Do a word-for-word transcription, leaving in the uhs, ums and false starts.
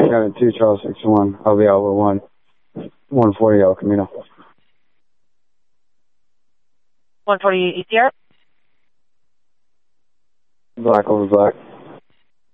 Got a two Charles six one. I'll be out with one. one forty El Camino. one forty E T R. Black over black.